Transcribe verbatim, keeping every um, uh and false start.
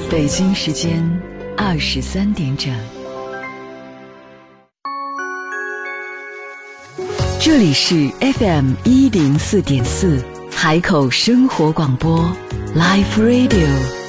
北京时间二十三点整。这里是 F M 一零四点四海口生活广播 Life Radio。